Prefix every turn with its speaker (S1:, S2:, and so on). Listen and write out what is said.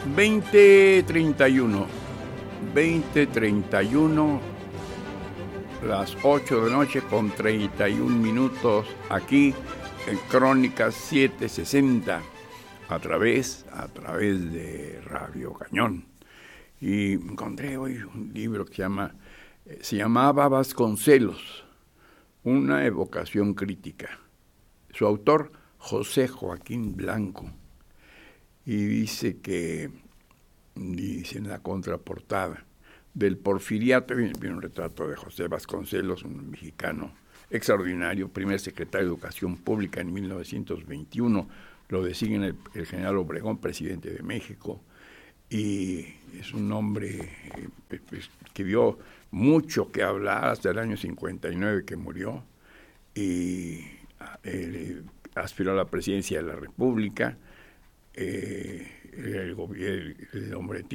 S1: 20:31, las 8 de noche con 31 minutos aquí en Crónicas 760 a través de Radio Cañón. Y encontré hoy un libro que se llamaba Vasconcelos, una evocación crítica. Su autor, José Joaquín Blanco. Y dice en la contraportada, del porfiriato, viene un retrato de José Vasconcelos, un mexicano extraordinario, primer secretario de Educación Pública en 1921, lo designa el general Obregón, presidente de México, y es un hombre que dio mucho que hablar hasta el año 59 que murió, y aspiró a la presidencia de la República. El hombre